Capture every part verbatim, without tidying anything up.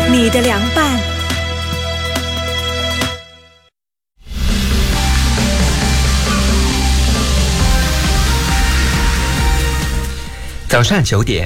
你的凉拌。 早上九点，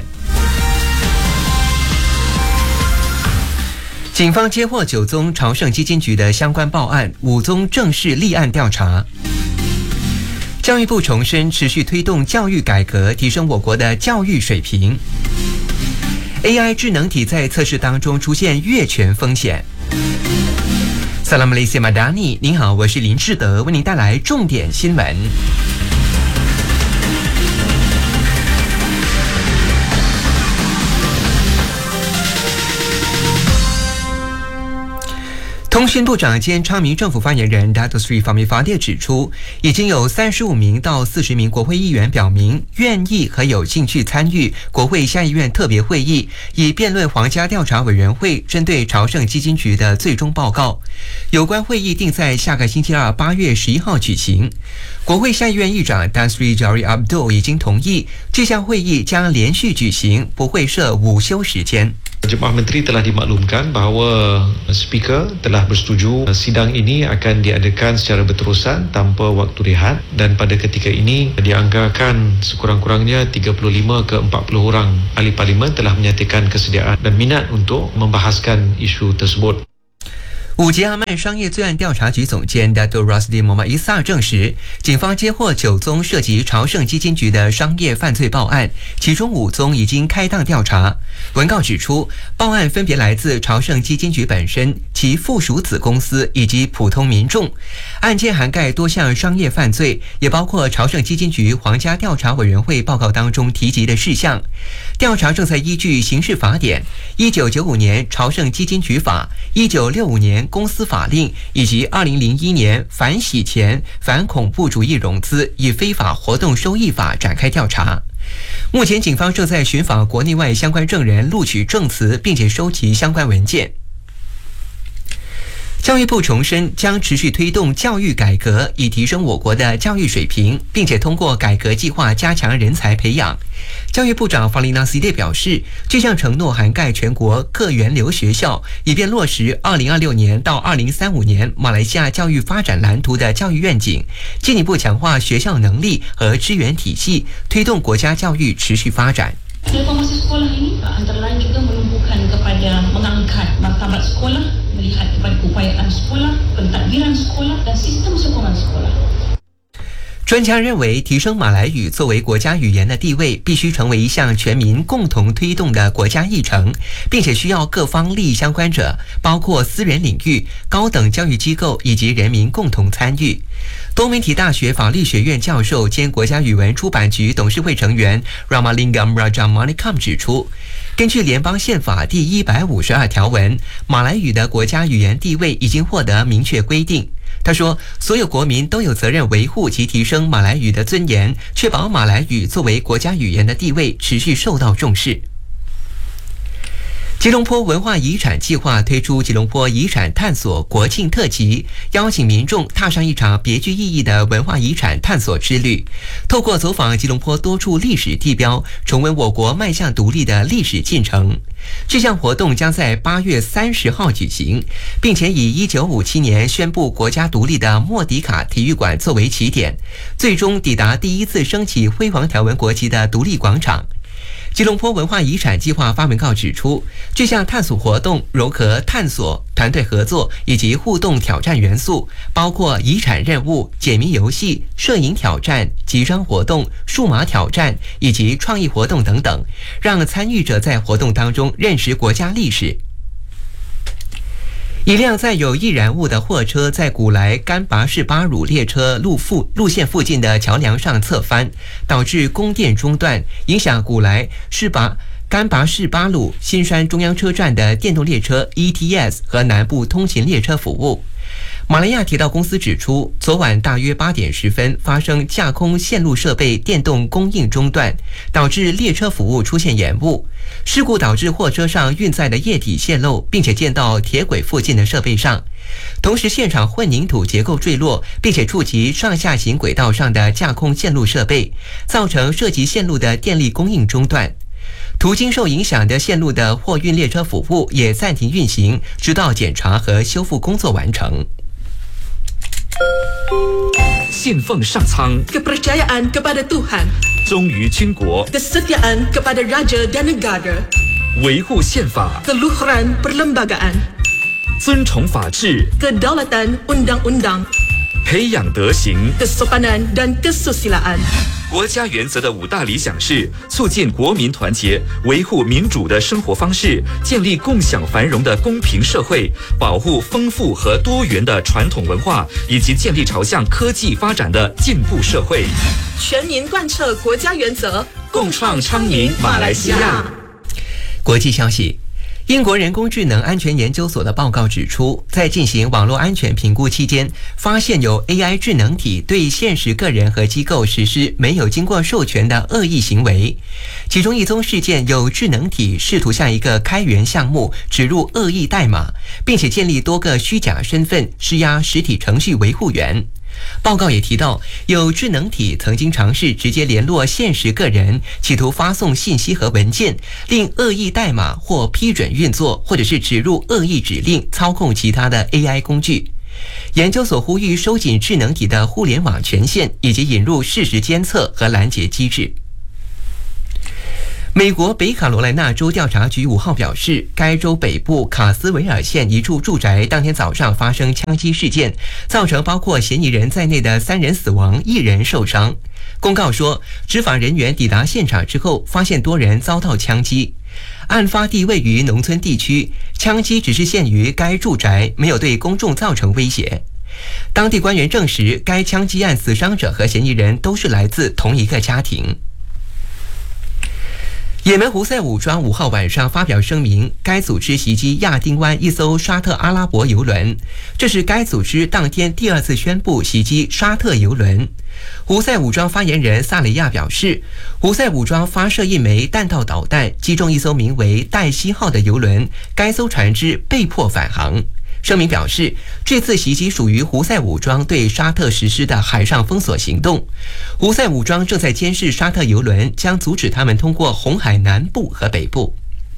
警方接获九宗朝圣基金局的相关报案，五宗正式立案调查。教育部重申持续推动教育改革，提升我国的教育水平。A I 智能体在测试当中出现越权风险。Assalamualaikum Madani， 您好，我是林志德，为您带来重点新闻。通讯部长兼昌明政府发言人 Dato Sri Fahmi Fadil 指出，已经有三十五名到四十名国会议员表明愿意和有兴趣参与国会下议院特别会议，以辩论皇家调查委员会针对朝圣基金局的最终报告。有关会议定在下个星期二八月十一号举行。国会下议院议长 Tan Sri Jari Abdul 已经同意这项会议将连续举行，不会设午休时间。 Jemaah Menteri telah dimaklumkan bahawa Speaker telah bersetuju sidang ini akan diadakan secara berterusan tanpa waktu rehat, dan pada ketika ini dianggarkan sekurang-kurangnya tiga puluh lima ke empat puluh orang ahli parlimen telah menyatakan kesediaan dan minat untuk membahaskan isu tersebut。 五级阿曼商业罪案调查局总监 Dato Rasdi Muhammad Isa 证实，警方接获九宗涉及朝圣基金局的商业犯罪报案，其中五宗已经开档调查。文告指出，报案分别来自朝圣基金局本身、其附属子公司以及普通民众。案件涵盖多项商业犯罪，也包括朝圣基金局皇家调查委员会报告当中提及的事项。调查正在依据刑事法典、一九九五年朝圣基金局法、一九六五年公司法令以及二零零一年反洗钱、反恐怖主义融资与非法活动收益法展开调查。目前警方正在寻访国内外相关证人，录取证词，并且收集相关文件。教育部重申将持续推动教育改革，以提升我国的教育水平，并且通过改革计划加强人才培养。教育部长法里纳西列表示，这项承诺涵盖全国各源流学校，以便落实二零二六年到二零三五年马来西亚教育发展蓝图的教育愿景，进一步强化学校能力和支援体系，推动国家教育持续发展。 Reformasi sekolah ini antara lain juga menumbuhkan kepada mengangkat martabat sekolah, melihat kepada keupayaan sekolah, pentadbiran sekolah dan sistem sokongan sekolah。 专家认为，提升马来语作为国家语言的地位，必须成为一项全民共同推动的国家议程，并且需要各方利益相关者，包括私人领域、高等教育机构以及人民共同参与。多媒体大学法律学院教授兼国家语文出版局董事会成员 Ramalingam Rajamanikam 指出，根据联邦宪法第一百五十二条文，马来语的国家语言地位已经获得明确规定。他说，所有国民都有责任维护及提升马来语的尊严，确保马来语作为国家语言的地位持续受到重视。吉隆坡文化遗产计划推出吉隆坡遗产探索国庆特辑，邀请民众踏上一场别具意义的文化遗产探索之旅，透过走访吉隆坡多处历史地标，重温我国迈向独立的历史进程。这项活动将在八月三十号举行，并且以一九五七年宣布国家独立的莫迪卡体育馆作为起点，最终抵达第一次升起辉煌条纹国旗的独立广场。吉隆坡文化遗产计划发文告指出，这项探索活动融合探索、团队合作以及互动挑战元素，包括遗产任务、解谜游戏、摄影挑战、集章活动、数码挑战以及创意活动等等，让参与者在活动当中认识国家历史。一辆载有易燃物的货车在古来干拔士巴鲁列车路附路线附近的桥梁上侧翻，导致供电中断，影响古来士巴干拔士巴鲁新山中央车站的电动列车 E T S 和南部通勤列车服务。马来亚铁道公司指出，昨晚大约八点十分发生架空线路设备电动供应中断，导致列车服务出现延误。事故导致货车上运载的液体泄漏，并且溅到铁轨附近的设备上。同时，现场混凝土结构坠落，并且触及上下行轨道上的架空线路设备，造成涉及线路的电力供应中断。 途经受影响的线路的货运列车服务也暂停运行，直到检查和修复工作完成。 信奉上苍 kepercayaan kepada Tuhan 忠于军国 kesetiaan kepada raja dan negara 维护宪法 keluhuran perlembagaan 尊崇法治 kedaulatan undang-undang 培养德行 kesopanan dan kesusilaan。 国家原则的五大理想是促进国民团结，维护民主的生活方式，建立共享繁荣的公平社会，保护丰富和多元的传统文化，以及建立朝向科技发展的进步社会。 全民贯彻国家原则， 共创昌明马来西亚。 国际消息。英国人工智能安全研究所的报告指出，在进行网络安全评估期间，发现有 A I 智能体对现实个人和机构实施没有经过授权的恶意行为。其中一宗事件有智能体试图向一个开源项目植入恶意代码，并且建立多个虚假身份，施压实体程序维护员。报告也提到，有智能体曾经尝试直接联络现实个人，企图发送信息和文件，令恶意代码或批准运作，或者是植入恶意指令，操控其他的 A I 工具。研究所呼吁收紧智能体的互联网权限，以及引入事实监测和拦截机制。美国北卡罗来纳州调查局五号表示，该州北部卡斯维尔县一处住宅当天早上发生枪击事件，造成包括嫌疑人在内的三人死亡，一人受伤。公告说，执法人员抵达现场之后，发现多人遭到枪击。案发地位于农村地区，枪击只是限于该住宅，没有对公众造成威胁。当地官员证实，该枪击案死伤者和嫌疑人都是来自同一个家庭。也门胡塞武装五号晚上发表声明，该组织袭击亚丁湾一艘沙特阿拉伯油轮，这是该组织当天第二次宣布袭击沙特油轮。胡塞武装发言人萨雷亚表示，胡塞武装发射一枚弹道导弹，击中一艘名为黛西号的油轮，该艘船只被迫返航。声明表示，这次袭击属于胡塞武装对沙特实施的海上封锁行动。胡塞武装正在监视沙特油轮，将阻止他们通过红海南部和北部。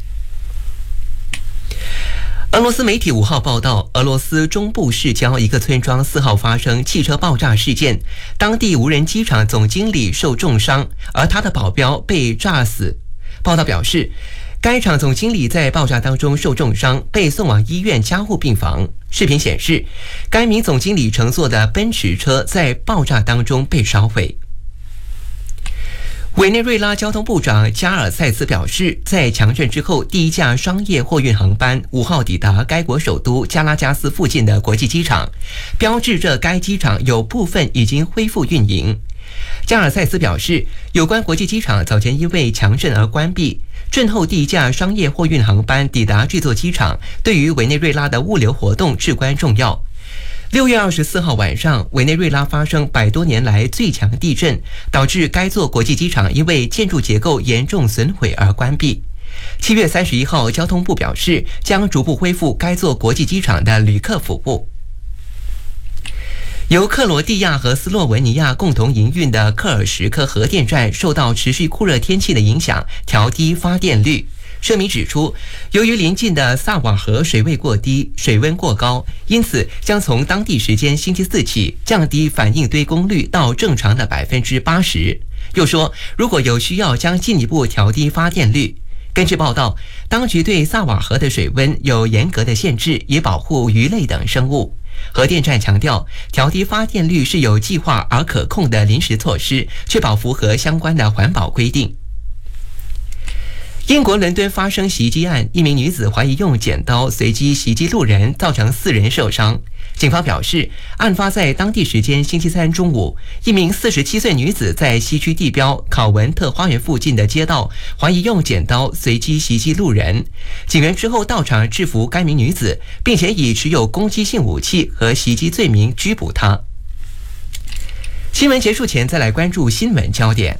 俄罗斯媒体五号报道，俄罗斯中部市郊一个村庄四号发生汽车爆炸事件，当地无人机场总经理受重伤，而他的保镖被炸死。报道表示，该厂总经理在爆炸当中受重伤，被送往医院加护病房。视频显示，该名总经理乘坐的奔驰车在爆炸当中被烧毁。委内瑞拉交通部长加尔塞斯表示，在强震之后，第一架商业货运航班五号抵达该国首都加拉加斯附近的国际机场，标志着该机场有部分已经恢复运营。加尔塞斯表示，有关国际机场早前因为强震而关闭，震后第一架商业货运航班抵达这座机场，对于委内瑞拉的物流活动至关重要。六月二十四号晚上，委内瑞拉发生百多年来最强地震，导致该座国际机场因为建筑结构严重损毁而关闭。七月三十一号，交通部表示将逐步恢复该座国际机场的旅客服务。由克罗地亚和斯洛文尼亚共同营运的克尔什克核电站受到持续酷热天气的影响，调低发电率。声明指出，由于临近的萨瓦河水位过低，水温过高，因此将从当地时间星期四起降低反应堆功率到正常的百分之八十。又说，如果有需要，将进一步调低发电率。根据报道，当局对萨瓦河的水温有严格的限制，以保护鱼类等生物。核电站强调，调低发电率是有计划而可控的临时措施，确保符合相关的环保规定。英国伦敦发生袭击案，一名女子怀疑用剪刀随机袭击路人，造成四人受伤。警方表示，案发在当地时间星期三中午，一名四十七岁女子在西区地标考文特花园附近的街道，怀疑用剪刀随机袭击路人。警员之后到场制服该名女子，并且以持有攻击性武器和袭击罪名拘捕她。新闻结束前，再来关注新闻焦点。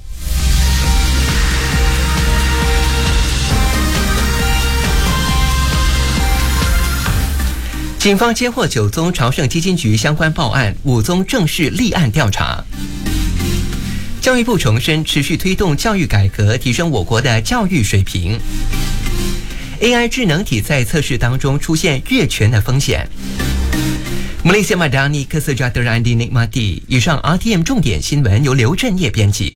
警方接获九宗朝圣基金局相关报案，五宗正式立案调查。 教育部重申，持续推动教育改革，提升我国的教育水平。A I 智能体在测试当中出现越权的风险。Malaysia Madani Kesejahteraan dinikmati。以上 R T M 重点新闻由刘振业编辑。